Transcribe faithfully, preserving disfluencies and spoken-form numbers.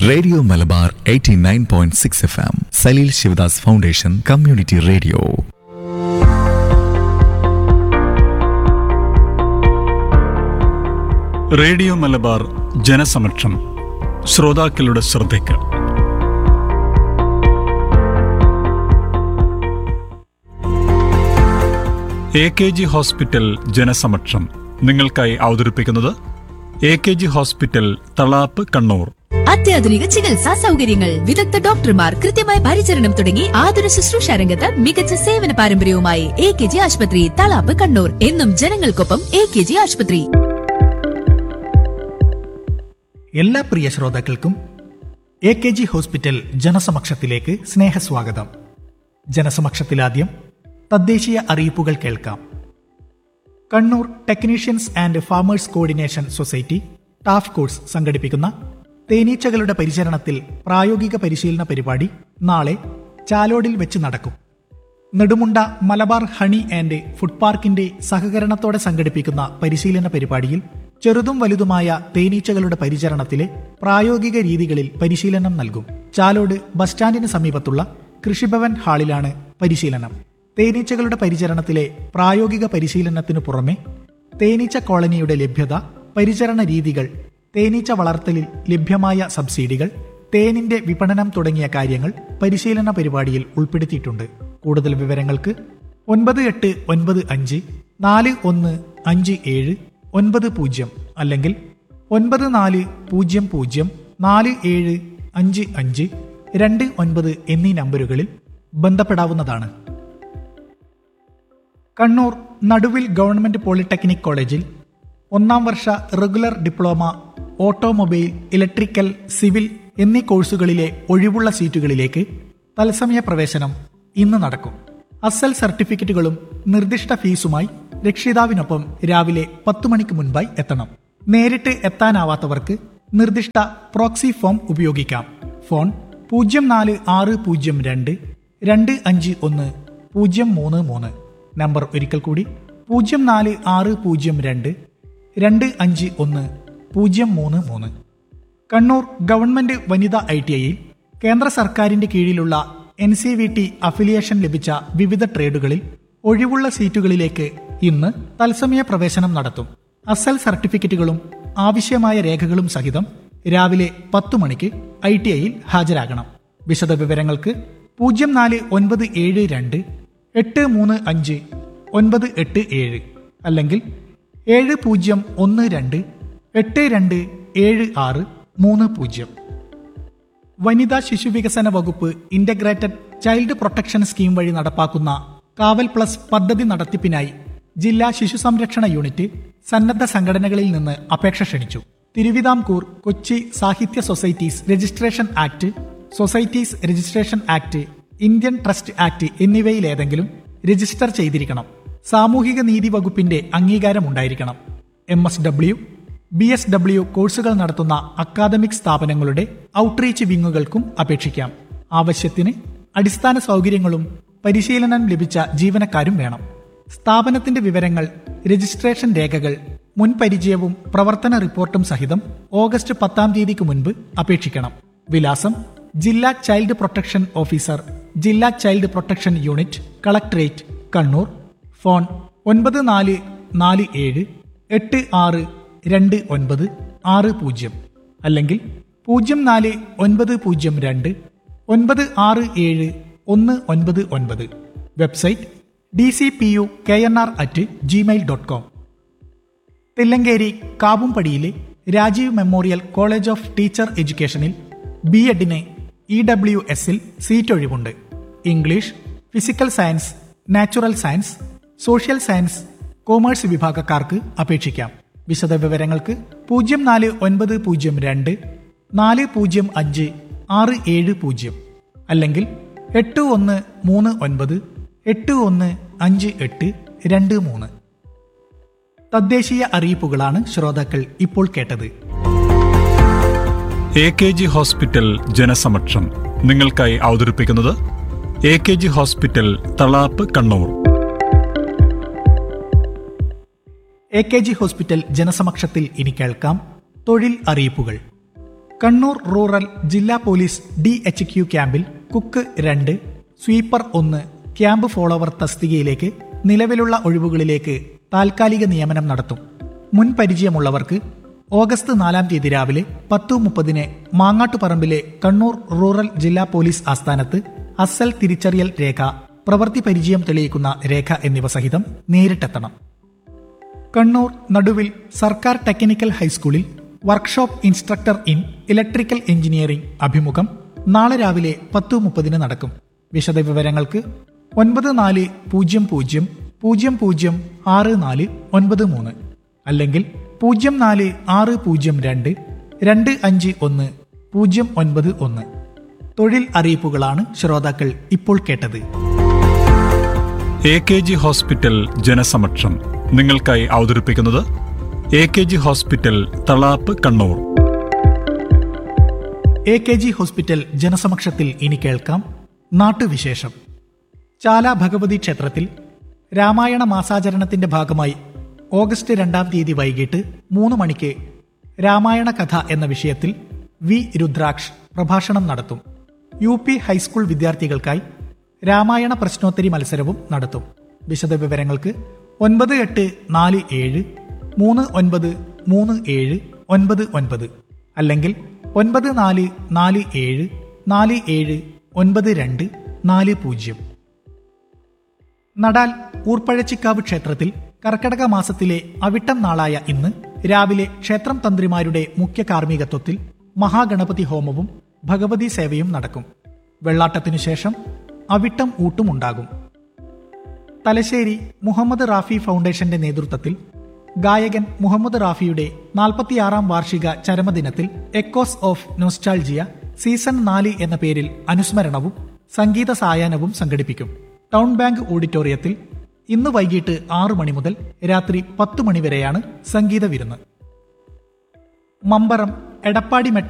Radio Malabar eighty nine point six F M, Saleel Sivadas foundation community radio. Radio Malabar ജനസമക്ഷം. ശ്രോതാക്കളുടെ ശ്രദ്ധയ്ക്ക് A K G hospital ജനസമക്ഷം നിങ്ങൾക്കായി അവതരിപ്പിക്കുന്നത് A K G hospital Thalap, Kannur. അത്യാധുനിക ചികിത്സാ സൗകര്യങ്ങൾ, വിദഗ്ധ ഡോക്ടർമാർ, കൃത്യമായ പരിചരണം തുടങ്ങി ആതുര ശുശ്രൂഷ രംഗത്ത് മികച്ച സേവന പാരമ്പര്യവുമായി എ കെ ജി ആശുപത്രി, തളാപ്പ്, കണ്ണൂർ. എന്നും ജനങ്ങൾക്കൊപ്പം എ കെ ജി ആശുപത്രി. എല്ലാ പ്രിയ ശ്രോതാക്കൾക്കും എ കെ ജി ഹോസ്പിറ്റൽ ജനസമക്ഷത്തിലേക്ക് സ്നേഹസ്വാഗതം. ജനസമക്ഷത്തിലാദ്യം തദ്ദേശീയ അറിയിപ്പുകൾ കേൾക്കാം. Kannur technicians and farmers coordination society tough course സംഘടിപ്പിക്കുന്ന തേനീച്ചകളുടെ പരിചരണത്തിൽ പ്രായോഗിക പരിശീലന പരിപാടി നാളെ ചാലോടിൽ വെച്ച് നടക്കും. Nedumunda Malabar honey and food പാർക്കിന്റെ സഹകരണത്തോടെ സംഘടിപ്പിക്കുന്ന പരിശീലന പരിപാടിയിൽ ചെറുതും വലുതുമായ തേനീച്ചകളുടെ പരിചരണത്തിലെ പ്രായോഗിക രീതികളിൽ പരിശീലനം നൽകും. ചാലോട് ബസ് സ്റ്റാൻഡിന് സമീപത്തുള്ള കൃഷിഭവൻ ഹാളിലാണ് പരിശീലനം. തേനീച്ചകളുടെ പരിചരണത്തിലെ പ്രായോഗിക പരിശീലനത്തിനു പുറമെ തേനീച്ച കോളനിയുടെ ലഭ്യത, പരിചരണ രീതികൾ, തേനീച്ച വളർത്തലിൽ ലഭ്യമായ സബ്സിഡികൾ, തേനിന്റെ വിപണനം തുടങ്ങിയ കാര്യങ്ങൾ പരിശീലന പരിപാടിയിൽ ഉൾപ്പെടുത്തിയിട്ടുണ്ട്. കൂടുതൽ വിവരങ്ങൾക്ക് ഒൻപത് എട്ട് ഒൻപത് അഞ്ച് നാല് ഒന്ന് അഞ്ച് ഏഴ് ഒൻപത് പൂജ്യം അല്ലെങ്കിൽ ഒൻപത് നാല് പൂജ്യം പൂജ്യം നാല് ഏഴ് അഞ്ച് അഞ്ച് രണ്ട് ഒൻപത് എന്നീ നമ്പറുകളിൽ ബന്ധപ്പെടാവുന്നതാണ്. കണ്ണൂർ നടുവിൽ ഗവൺമെന്റ് പോളിടെക്നിക് കോളേജിൽ ഒന്നാം വർഷ regular diploma automobile, electrical, civil എന്നീ കോഴ്സുകളിലെ ഒഴിവുള്ള സീറ്റുകളിലേക്ക് തത്സമയ പ്രവേശനം ഇന്ന് നടക്കും. അസൽ സർട്ടിഫിക്കറ്റുകളും നിർദ്ദിഷ്ട ഫീസുമായി രക്ഷിതാവിനൊപ്പം രാവിലെ പത്തു മണിക്ക് മുൻപായി എത്തണം. നേരിട്ട് എത്താനാവാത്തവർക്ക് നിർദ്ദിഷ്ട പ്രോക്സി ഫോം ഉപയോഗിക്കാം. ഫോൺ പൂജ്യം നാല് ആറ് പൂജ്യം രണ്ട് രണ്ട് അഞ്ച് ഒന്ന് പൂജ്യം മൂന്ന് മൂന്ന്. നമ്പർ ഒരിക്കൽ കൂടി പൂജ്യം നാല് ആറ് പൂജ്യം രണ്ട് രണ്ട് അഞ്ച് ഒന്ന് പൂജ്യം മൂന്ന് മൂന്ന്. കണ്ണൂർ ഗവൺമെന്റ് വനിതാ ഐ ടി ഐയിൽ കേന്ദ്ര സർക്കാരിന്റെ കീഴിലുള്ള N C V T affiliation ലഭിച്ച വിവിധ ട്രേഡുകളിൽ ഒഴിവുള്ള സീറ്റുകളിലേക്ക് ഇന്ന് തത്സമയ പ്രവേശനം നടത്തും. അസൽ സർട്ടിഫിക്കറ്റുകളും ആവശ്യമായ രേഖകളും സഹിതം രാവിലെ പത്തു മണിക്ക് ഐ ടി ഐയിൽ ഹാജരാകണം. വിശദ വിവരങ്ങൾക്ക് പൂജ്യം നാല് ഒൻപത് ഏഴ് രണ്ട് എട്ട് മൂന്ന് അഞ്ച് ഒൻപത് എട്ട് ഏഴ് അല്ലെങ്കിൽ ഏഴ് പൂജ്യം ഒന്ന് രണ്ട് എട്ട് രണ്ട് ഏഴ് ആറ് മൂന്ന് പൂജ്യം. വനിതാ ശിശുവികസന വകുപ്പ് ഇന്റഗ്രേറ്റഡ് ചൈൽഡ് പ്രൊട്ടക്ഷൻ സ്കീം വഴി നടപ്പാക്കുന്ന കാവൽ പ്ലസ് പദ്ധതി നടത്തിപ്പിനായി ജില്ലാ ശിശു സംരക്ഷണ യൂണിറ്റ് സന്നദ്ധ സംഘടനകളിൽ നിന്ന് അപേക്ഷ ക്ഷണിച്ചു. തിരുവിതാംകൂർ, കൊച്ചി സാഹിത്യ societies registration act, societies registration act, Indian trust act എന്നിവയിലേതെങ്കിലും register ചെയ്തിരിക്കണം. സാമൂഹിക നീതി വകുപ്പിന്റെ അംഗീകാരം ഉണ്ടായിരിക്കണം. M S W, B S W കോഴ്സുകൾ നടത്തുന്ന അക്കാദമിക് സ്ഥാപനങ്ങളുടെ ഔട്ട്റീച്ച് വിങ്ങുകൾക്കും അപേക്ഷിക്കാം. ആവശ്യത്തിന് അടിസ്ഥാന സൗകര്യങ്ങളും പരിശീലനം ലഭിച്ച ജീവനക്കാരും വേണം. സ്ഥാപനത്തിന്റെ വിവരങ്ങൾ, രജിസ്ട്രേഷൻ രേഖകൾ, മുൻപരിചയവും പ്രവർത്തന റിപ്പോർട്ടും സഹിതം ഓഗസ്റ്റ് പത്താം തീയതിക്ക് മുൻപ് അപേക്ഷിക്കണം. വിലാസം: ജില്ലാ ചൈൽഡ് പ്രൊട്ടക്ഷൻ ഓഫീസർ, ജില്ലാ child protection unit, collectorate, Kannur. Phone ഒൻപത് നാല് നാല് ഏഴ് എട്ട് ആറ് രണ്ട് ഒൻപത് ആറ് പൂജ്യം അല്ലെങ്കിൽ പൂജ്യം നാല് ഒൻപത് പൂജ്യം രണ്ട് ഒൻപത് ആറ് ഏഴ് ഒന്ന് ഒൻപത് ഒൻപത്. Website D C P U K N R at Gmail dot com. Thillankeri കാവുംപടിയിലെ Rajeev memorial college of teacher എഡ്യൂക്കേഷനിൽ B എഡിന് E W എസിൽ സീറ്റ് ഒഴിവുണ്ട്. English, physical science, natural science, social science, commerce വിഭാഗക്കാർക്ക് അപേക്ഷിക്കാം. വിശദ വിവരങ്ങൾക്ക് പൂജ്യം നാല് ഒൻപത് പൂജ്യം രണ്ട് നാല് പൂജ്യം അഞ്ച് ആറ് ഏഴ് പൂജ്യം അല്ലെങ്കിൽ എട്ട് ഒന്ന് മൂന്ന് ഒൻപത് എട്ട് ഒന്ന് അഞ്ച് എട്ട് രണ്ട് മൂന്ന്. തദ്ദേശീയ അറിയിപ്പുകളാണ് ശ്രോതാക്കൾ ഇപ്പോൾ കേട്ടത്. എ കെ ജി ഹോസ്പിറ്റൽ ജനസമക്ഷം നിങ്ങൾക്കായി അവതരിപ്പിക്കുന്നത് A K G hospital Thalap, Kannur. A K G hospital ജനസമക്ഷത്തിൽ ഇനി കേൾക്കാം തൊഴിൽ അറിയിപ്പുകൾ. കണ്ണൂർ റൂറൽ ജില്ലാ പോലീസ് ഡി എച്ച് ക്യു ക്യാമ്പിൽ കുക്ക് രണ്ട്, സ്വീപ്പർ ഒന്ന്, ക്യാമ്പ് ഫോളോവർ തസ്തികയിലേക്ക് നിലവിലുള്ള ഒഴിവുകളിലേക്ക് താൽക്കാലിക നിയമനം നടത്തും. മുൻ പരിചയമുള്ളവർക്ക് ഓഗസ്റ്റ് നാലാം തീയതി രാവിലെ പത്ത് മുപ്പതിന് മാങ്ങാട്ടുപറമ്പിലെ കണ്ണൂർ റൂറൽ ജില്ലാ പോലീസ് ആസ്ഥാനത്ത് അസൽ തിരിച്ചറിയൽ രേഖ, പ്രവൃത്തി പരിചയം തെളിയിക്കുന്ന രേഖ എന്നിവ സഹിതം നേരിട്ടെത്തണം. കണ്ണൂർ നടുവിൽ സർക്കാർ ടെക്നിക്കൽ ഹൈസ്കൂളിൽ workshop instructor in electrical engineering അഭിമുഖം നാളെ രാവിലെ പത്ത് മുപ്പതിന് നടക്കും. വിശദവിവരങ്ങൾക്ക് ഒൻപത് നാല് പൂജ്യം പൂജ്യം പൂജ്യം പൂജ്യം ആറ് നാല് ഒൻപത് മൂന്ന് അല്ലെങ്കിൽ പൂജ്യം നാല് ആറ് പൂജ്യം രണ്ട് രണ്ട് അഞ്ച് ഒന്ന് പൂജ്യം ഒൻപത് ഒന്ന്. തൊഴിൽ അറിയിപ്പുകളാണ് ശ്രോതാക്കൾ ഇപ്പോൾ കേട്ടത്. എ കെ ജി ഹോസ്പിറ്റൽ ജനസമക്ഷം നിങ്ങൾക്കായി അവതരിപ്പിക്കുന്നത് A K G hospital Thalap Kannur. A K G hospital ജനസമക്ഷത്തിൽ ഇനി കേൾക്കാം നാട്ടുവിശേഷം. ചാല ഭഗവതി ക്ഷേത്രത്തിൽ രാമായണ മാസാചരണത്തിന്റെ ഭാഗമായി ഓഗസ്റ്റ് രണ്ടാം തീയതി വൈകിട്ട് മൂന്ന് മണിക്ക് രാമായണ കഥ എന്ന വിഷയത്തിൽ വി രുദ്രാക്ഷ് പ്രഭാഷണം നടത്തും. യു പി ഹൈസ്കൂൾ വിദ്യാർത്ഥികൾക്കായി രാമായണ പ്രശ്നോത്തരി മത്സരവും നടത്തും. വിശദവിവരങ്ങൾക്ക് ഒൻപത് എട്ട് നാല് ഏഴ് മൂന്ന് ഒൻപത് മൂന്ന് ഏഴ് ഒൻപത് ഒൻപത് അല്ലെങ്കിൽ ഒൻപത് നാല് നാല് ഏഴ് നാല് ഏഴ് ഒൻപത് രണ്ട് നാല് പൂജ്യം. നടാൽ ഊർപ്പഴച്ചിക്കാവ് ക്ഷേത്രത്തിൽ കർക്കടക മാസത്തിലെ അവിട്ടം നാളായ ഇന്ന് രാവിലെ ക്ഷേത്രം തന്ത്രിമാരുടെ മുഖ്യ കാർമ്മികത്വത്തിൽ മഹാഗണപതി ഹോമവും ഭഗവതി സേവയും നടക്കും. വെള്ളാട്ടത്തിനു ശേഷം അവിട്ടം ഊട്ടുമുണ്ടാകും. തലശ്ശേരി മുഹമ്മദ് റാഫി ഫൗണ്ടേഷന്റെ നേതൃത്വത്തിൽ ഗായകൻ മുഹമ്മദ് റാഫിയുടെ നാൽപ്പത്തിയാറാം വാർഷിക ചരമദിനത്തിൽ എക്കോസ് ഓഫ് നൊസ്റ്റാൾജിയ സീസൺ നാല് എന്ന പേരിൽ അനുസ്മരണവും സംഗീത സായാഹ്നവും സംഘടിപ്പിക്കും. ടൗൺ ബാങ്ക് ഓഡിറ്റോറിയത്തിൽ ഇന്ന് വൈകിട്ട് ആറു മണി മുതൽ രാത്രി പത്ത് മണിവരെയാണ് സംഗീത വിരുന്ന്. മമ്പറം എടപ്പാടി